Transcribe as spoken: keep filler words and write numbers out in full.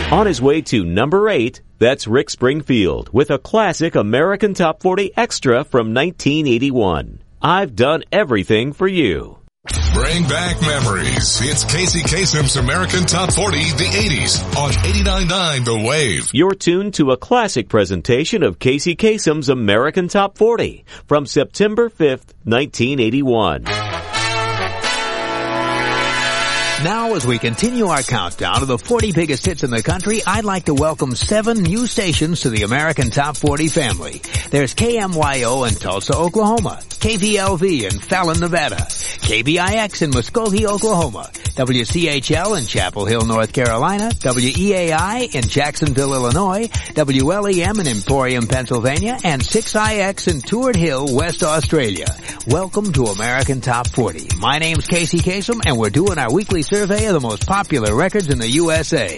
On his way to number eight, that's Rick Springfield with a classic American Top forty Extra from nineteen eighty-one. I've Done Everything for You. Bring back memories. It's Casey Kasem's American Top forty, the eighties, on eighty-nine point nine The Wave. You're tuned to a classic presentation of Casey Kasem's American Top forty from September fifth, nineteen eighty-one. Now, as we continue our countdown to the forty biggest hits in the country, I'd like to welcome seven new stations to the American Top forty family. There's K M Y O in Tulsa, Oklahoma, K V L V in Fallon, Nevada, K B I X in Muskogee, Oklahoma, W C H L in Chapel Hill, North Carolina, W E A I in Jacksonville, Illinois, W L E M in Emporium, Pennsylvania, and six I X in Tuart Hill, West Australia. Welcome to American Top forty. My name's Casey Kasem, and we're doing our weekly survey of the most popular records in the U S A.